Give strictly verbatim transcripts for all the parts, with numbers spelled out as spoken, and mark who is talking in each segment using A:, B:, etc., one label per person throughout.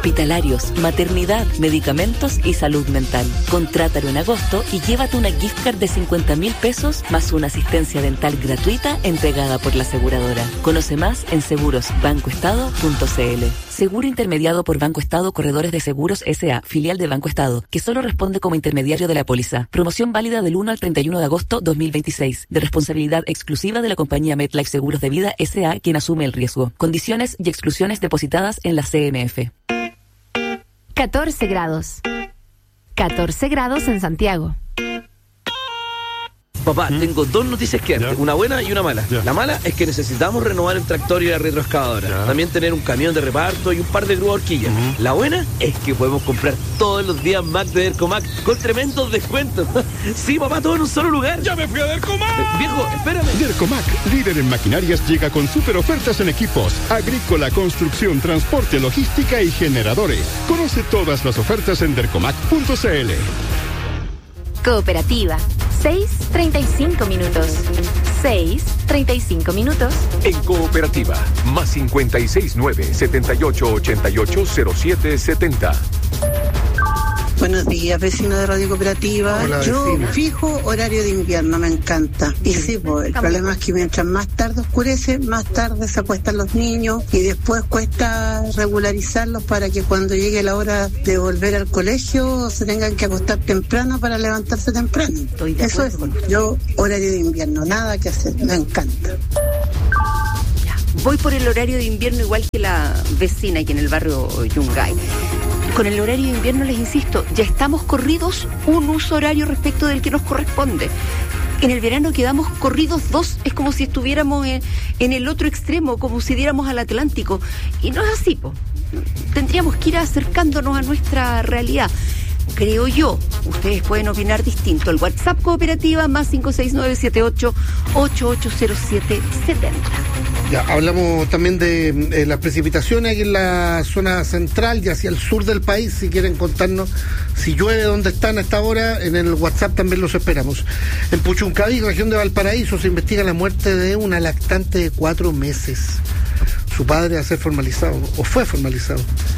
A: hospitalarios, maternidad, medicamentos y salud mental. Contrátalo en agosto y llévate una gift card de cincuenta mil pesos más una asistencia dental gratuita entregada por la aseguradora. Conoce más en seguros banco estado punto c l. Seguro intermediado por Banco Estado Corredores de Seguros S A, filial de Banco Estado, que solo responde como intermediario de la póliza. Promoción válida del uno al treinta y uno de agosto dos mil veintiséis, de responsabilidad exclusiva de la compañía MetLife Seguros de Vida S A, quien asume el riesgo. Condiciones y exclusiones depositadas en la C M F.
B: catorce grados. catorce grados en Santiago.
C: Papá, ¿Mm? tengo dos noticias que darte, una buena y una mala. Ya. La mala es que necesitamos renovar el tractor y la retroexcavadora. Ya. También tener un camión de reparto y un par de grúas horquillas. Uh-huh. La buena es que podemos comprar todos los días Mac de Dercomac con tremendos descuentos. Sí, papá, todo en un solo lugar.
D: ¡Ya me fui a Dercomac!
C: Eh, viejo, espérame.
E: Dercomac, líder en maquinarias, llega con super ofertas en equipos, agrícola, construcción, transporte, logística y generadores. Conoce todas las ofertas en dercomac punto c l.
B: Cooperativa. seis treinta y cinco minutos. seis treinta y cinco minutos.
F: En Cooperativa, más cincuenta y seis nueve, setenta y ocho ochenta y ocho, cero siete setenta.
G: Buenos días, vecino de Radio Cooperativa.
H: Hola,
G: Yo
H: vecina.
G: fijo horario de invierno, me encanta. Y sí, pues, el problema es que mientras más tarde oscurece, más tarde se acuestan los niños y después cuesta regularizarlos para que cuando llegue la hora de volver al colegio se tengan que acostar temprano para levantarse temprano. Eso es, yo horario de invierno, nada que hacer, me encanta.
I: Voy por el horario de invierno igual que la vecina aquí en el barrio Yungay. Con el horario de invierno, les insisto, ya estamos corridos un uso horario respecto del que nos corresponde. En el verano quedamos corridos dos, es como si estuviéramos en, en el otro extremo, como si diéramos al Atlántico. Y no es así, po. Tendríamos que ir acercándonos a nuestra realidad. Creo yo, ustedes pueden opinar distinto. El WhatsApp Cooperativa más cinco seis nueve siete ocho ocho ocho cero siete siete cero.
H: Ya, hablamos también de eh, las precipitaciones aquí en la zona central y hacia el sur del país. Si quieren contarnos si llueve, dónde están a esta hora, en el WhatsApp también los esperamos. En Puchuncaví, región de Valparaíso, se investiga la muerte de una lactante de cuatro meses. Su padre a ser formalizado, o fue formalizado.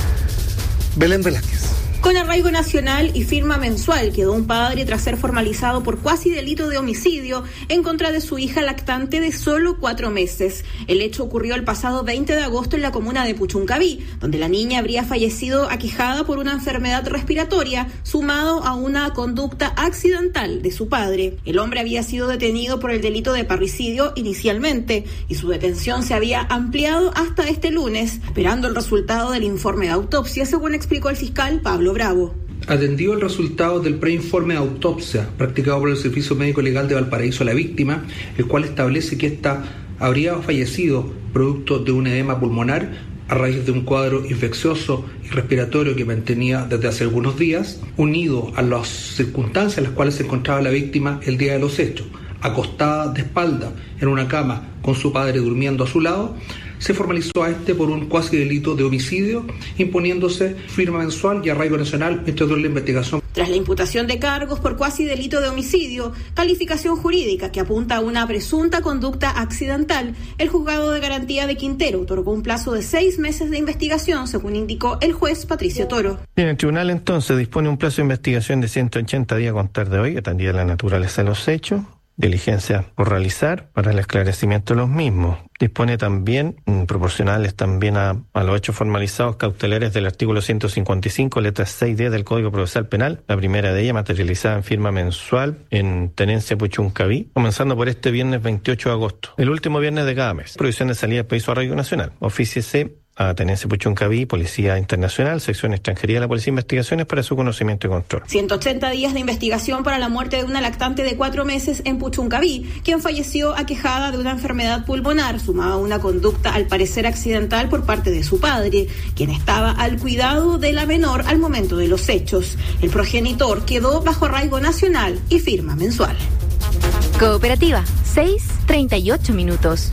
H: Belén Velázquez.
J: Con arraigo nacional y firma mensual quedó un padre tras ser formalizado por cuasi delito de homicidio en contra de su hija lactante de solo cuatro meses. El hecho ocurrió el pasado veinte de agosto en la comuna de Puchuncaví, donde la niña habría fallecido aquejada por una enfermedad respiratoria, sumado a una conducta accidental de su padre. El hombre había sido detenido por el delito de parricidio inicialmente y su detención se había ampliado hasta este lunes, esperando el resultado del informe de autopsia, según explicó el fiscal Pablo Bravo.
K: Atendido el resultado del preinforme de autopsia practicado por el Servicio Médico Legal de Valparaíso a la víctima, el cual establece que ésta habría fallecido producto de un edema pulmonar a raíz de un cuadro infeccioso y respiratorio que mantenía desde hace algunos días, unido a las circunstancias en las cuales se encontraba la víctima el día de los hechos, acostada de espalda en una cama con su padre durmiendo a su lado. Se formalizó a este por un cuasi delito de homicidio, imponiéndose firma mensual y arraigo nacional mientras dura la investigación.
J: Tras la imputación de cargos por cuasi delito de homicidio, calificación jurídica que apunta a una presunta conducta accidental, el juzgado de garantía de Quintero otorgó un plazo de seis meses de investigación, según indicó el juez Patricio Toro.
L: Bien, el tribunal entonces dispone un plazo de investigación de ciento ochenta días a contar de hoy, atendida la naturaleza de los hechos, diligencias por realizar para el esclarecimiento de los mismos. Dispone también, mm, proporcionales también a, a los hechos formalizados cautelares del artículo ciento cincuenta y cinco, letra seis D del Código Procesal Penal, la primera de ellas materializada en firma mensual en Tenencia Puchuncaví, comenzando por este viernes veintiocho de agosto, el último viernes de cada mes. Prohibición de salida del país o arraigo nacional. Ofíciese a Tenencia Puchuncaví, Policía Internacional, Sección Extranjería de la Policía de Investigaciones para su conocimiento y control.
J: ciento ochenta días de investigación para la muerte de una lactante de cuatro meses en Puchuncaví, quien falleció aquejada de una enfermedad pulmonar, sumada a una conducta al parecer accidental por parte de su padre, quien estaba al cuidado de la menor al momento de los hechos. El progenitor quedó bajo arraigo nacional y firma mensual.
B: Cooperativa, seis treinta y ocho minutos.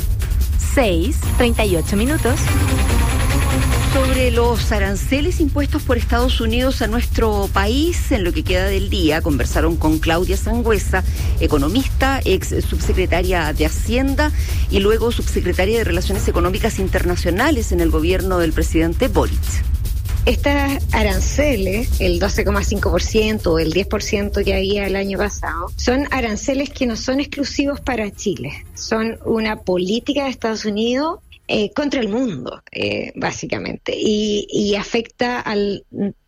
B: seis treinta y ocho minutos.
I: Sobre los aranceles impuestos por Estados Unidos a nuestro país, en lo que queda del día, conversaron con Claudia Sangüesa, economista, ex subsecretaria de Hacienda y luego subsecretaria de Relaciones Económicas Internacionales en el gobierno del presidente Boric.
D: estas aranceles, el doce coma cinco por ciento o el diez por ciento que había el año pasado, son aranceles que no son exclusivos para Chile. Son una política de Estados Unidos Eh, contra el mundo, eh, básicamente, y, y afecta al,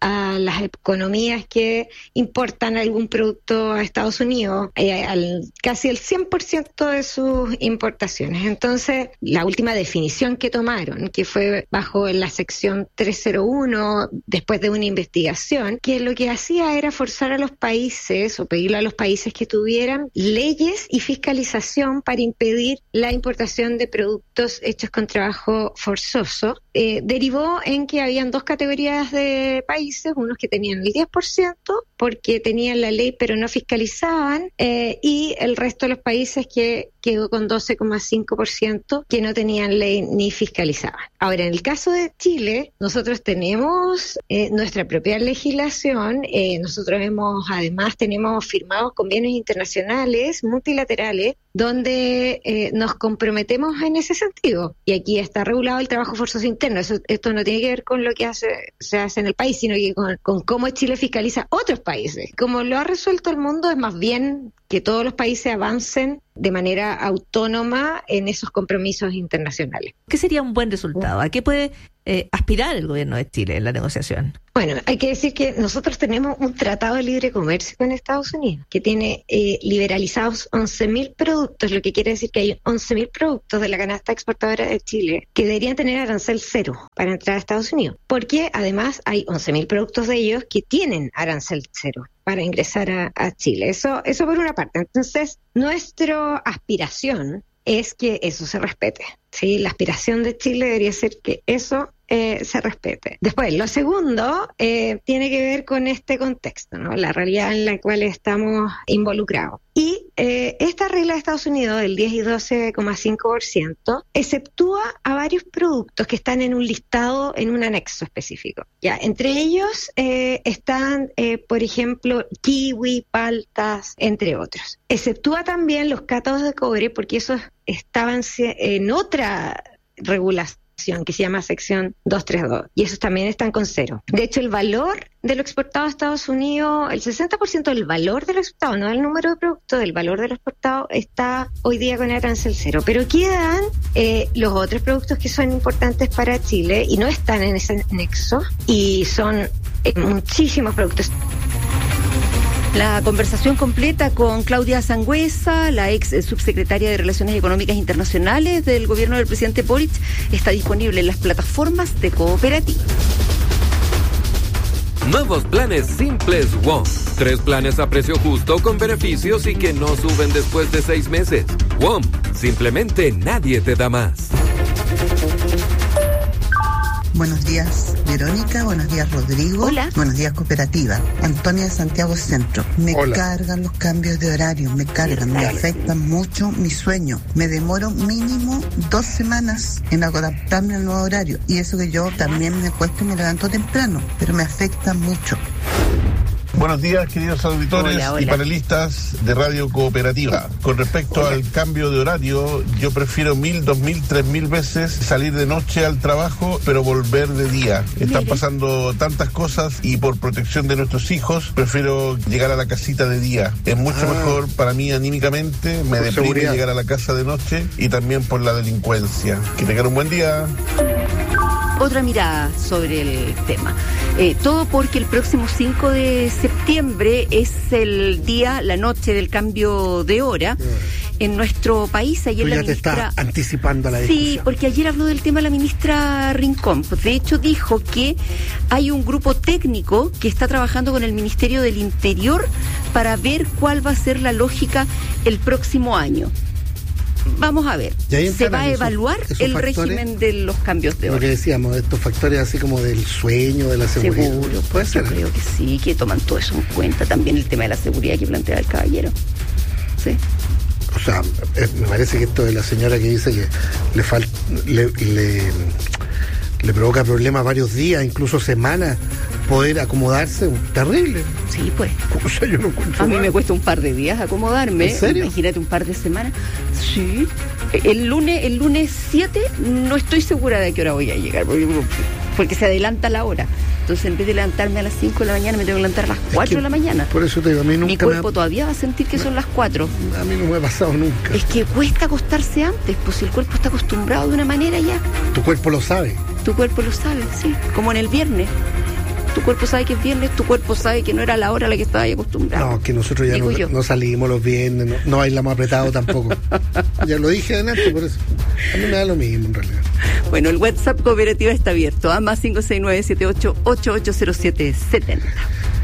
D: a las economías que importan algún producto a Estados Unidos, eh, al, casi el cien por ciento de sus importaciones. Entonces, la última definición que tomaron, que fue bajo la sección trescientos uno, después de una investigación, que lo que hacía era forzar a los países, o pedirle a los países que tuvieran leyes y fiscalización para impedir la importación de productos hechos con trabajo forzoso, eh, derivó en que habían dos categorías de países, unos que tenían el diez por ciento porque tenían la ley pero no fiscalizaban, eh, y el resto de los países que quedó con doce coma cinco por ciento que no tenían ley ni fiscalizaban. Ahora, en el caso de Chile, nosotros tenemos eh, nuestra propia legislación, eh, nosotros hemos, además, tenemos firmados convenios internacionales, multilaterales, donde eh, nos comprometemos en ese sentido. Y aquí está regulado el trabajo forzoso interno. Eso, esto no tiene que ver con lo que hace, se hace en el país, sino que con, con cómo Chile fiscaliza otros países. Como lo ha resuelto el mundo, es más bien que todos los países avancen de manera autónoma en esos compromisos internacionales.
M: ¿Qué sería un buen resultado? ¿A qué puede eh, aspirar el gobierno de Chile en la negociación?
D: Bueno, hay que decir que nosotros tenemos un tratado de libre comercio con Estados Unidos que tiene eh, liberalizados once mil productos, lo que quiere decir que hay once mil productos de la canasta exportadora de Chile que deberían tener arancel cero para entrar a Estados Unidos, porque además hay once mil productos de ellos que tienen arancel cero para ingresar a, a Chile. Eso, eso por una parte. Entonces, nuestra aspiración es que eso se respete. ¿Sí? La aspiración de Chile debería ser que eso eh, se respete. Después, lo segundo eh, tiene que ver con este contexto, ¿no? La realidad en la cual estamos involucrados. Y eh, esta regla de Estados Unidos, del diez y doce coma cinco por ciento, exceptúa a varios productos que están en un listado, en un anexo específico. Ya, entre ellos eh, están, eh, por ejemplo, kiwi, paltas, entre otros. Exceptúa también los cátodos de cobre, porque esos estaban en otra regulación que se llama sección doscientos treinta y dos, y esos también están con cero. De hecho, el valor de lo exportado a Estados Unidos, el sesenta por ciento del valor de lo exportado, no del número de productos, del valor de lo exportado, está hoy día con arancel cero. Pero quedan eh, los otros productos que son importantes para Chile y no están en ese nexo, y son eh, muchísimos productos.
I: La conversación completa con Claudia Sangüesa, la ex subsecretaria de Relaciones Económicas Internacionales del gobierno del presidente Boric, está disponible en las plataformas de Cooperativa.
F: Nuevos planes simples WOM. Tres planes a precio justo con beneficios y que no suben después de seis meses. WOM, simplemente nadie te da más.
N: Buenos días, Verónica. Buenos días, Rodrigo.
I: Hola.
N: Buenos días, Cooperativa. Antonia de Santiago Centro. Me
H: Hola.
N: cargan los cambios de horario, me cargan, me afectan mucho mi sueño. Me demoro mínimo dos semanas en adaptarme al nuevo horario. Y eso que yo también me acuesto y me levanto temprano, pero me afecta mucho.
O: Buenos días, queridos auditores
I: Hola, hola.
O: y panelistas de Radio Cooperativa. Con respecto
H: Hola.
O: al cambio de horario, yo prefiero mil, dos mil, tres mil veces salir de noche al trabajo, pero volver de día. Están
I: Mire.
O: pasando tantas cosas y por protección de nuestros hijos, prefiero llegar a la casita de día. Es mucho
H: Ah.
O: mejor para mí anímicamente, me
H: Por
O: deprime
H: seguridad.
O: llegar a la casa de noche y también por la delincuencia. Que tengan un buen día.
I: Otra mirada sobre el tema. Eh, todo porque el próximo cinco de septiembre es el día, la noche del cambio de hora en nuestro país. Ayer
H: Tú
I: la
H: ya te
I: ministra...
H: estás anticipando a la
I: Sí,
H: discusión.
I: porque ayer habló del tema la ministra Rincón. Pues de hecho dijo que hay un grupo técnico que está trabajando con el Ministerio del Interior para ver cuál va a ser la lógica el próximo año. Vamos a ver,
H: Y ahí
I: se
H: entran
I: va a
H: esos-
I: evaluar
H: esos
I: el
H: factores,
I: régimen de los cambios de
H: Lo
I: hora.
H: que decíamos, estos factores así como del sueño, de la seguridad.
I: Seguro,
H: Puede
I: yo
H: ser.
I: creo que sí, que toman todo eso en cuenta. También el tema de la seguridad que plantea el caballero. Sí.
H: O sea, eh, me parece que esto de la señora que dice que le falta, le, le, le provoca problemas varios días, incluso semanas, poder acomodarse, terrible.
I: Sí, pues.
H: O sea, yo no encuentro
I: A mí
H: mal.
I: me cuesta un par de días acomodarme.
H: ¿En serio?
I: Imagínate un par de semanas. Sí. El lunes, el lunes siete no estoy segura de a qué hora voy a llegar, porque, porque se adelanta la hora. Entonces, en vez de levantarme a las cinco de la mañana, me tengo que levantar a las cuatro de la mañana.
H: Por eso te digo, a mí nunca
I: Mi cuerpo
H: me...
I: todavía va a sentir que son las cuatro.
H: A mí no me ha pasado nunca.
I: Es que cuesta acostarse antes, pues si el cuerpo está acostumbrado de una manera ya.
H: Tu cuerpo lo sabe.
I: Tu cuerpo lo sabe, sí. Como en el viernes. Tu cuerpo sabe que es viernes, tu cuerpo sabe que no era la hora a la que estaba ahí acostumbrado.
H: No, que nosotros ya no, no salimos los viernes, no, no bailamos apretado tampoco. Ya lo dije adelante, por eso. A mí me da lo mismo, en realidad.
I: Bueno, el WhatsApp Cooperativa está abierto, a más cinco seis nueve siete ocho ocho ocho cero siete siete cero.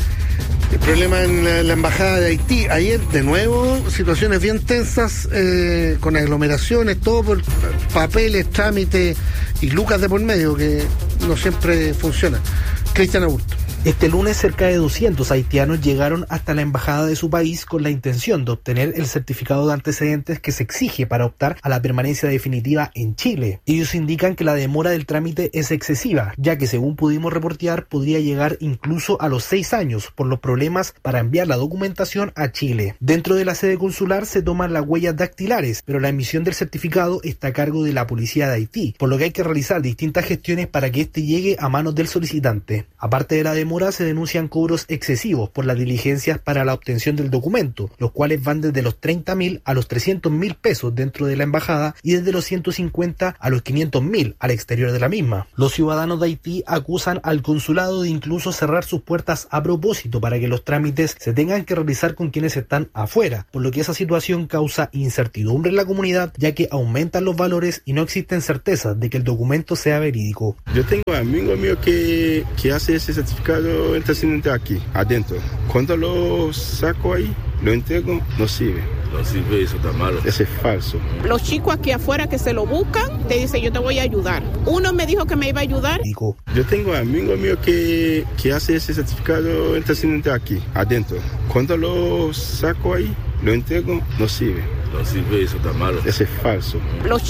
H: El problema en la, la Embajada de Haití. Ayer, de nuevo, situaciones bien tensas, eh, con aglomeraciones, todo por papeles, trámites y lucas de por medio, que no siempre funciona. Cristian Augusto.
P: Este lunes cerca de doscientos haitianos llegaron hasta la embajada de su país con la intención de obtener el certificado de antecedentes que se exige para optar a la permanencia definitiva en Chile. Ellos indican que la demora del trámite es excesiva, ya que según pudimos reportear podría llegar incluso a los seis años por los problemas para enviar la documentación a Chile. Dentro de la sede consular se toman las huellas dactilares, pero la emisión del certificado está a cargo de la policía de Haití, por lo que hay que realizar distintas gestiones para que este llegue a manos del solicitante. Aparte de la demora, se denuncian cobros excesivos por las diligencias para la obtención del documento, los cuales van desde los treinta mil a los trescientos mil pesos dentro de la embajada y desde los ciento cincuenta a los quinientos mil al exterior de la misma. Los ciudadanos de Haití acusan al consulado de incluso cerrar sus puertas a propósito para que los trámites se tengan que realizar con quienes están afuera, por lo que esa situación causa incertidumbre en la comunidad, ya que aumentan los valores y no existen certezas de que el documento sea verídico.
Q: Yo tengo amigos míos que, que hace ese certificado antecedente aquí, adentro. Cuando lo saco ahí, lo entrego, no sirve.
R: No sirve, eso está malo.
Q: Ese es falso.
S: Los chicos aquí afuera que se lo buscan, te dicen yo te voy a ayudar. Uno me dijo que me iba a ayudar.
Q: Yo tengo amigos míos que, que hace ese certificado antecedente aquí, adentro. Cuando lo saco ahí, lo entrego, no sirve.
R: No sirve, eso está malo.
Q: Ese es falso.
S: Los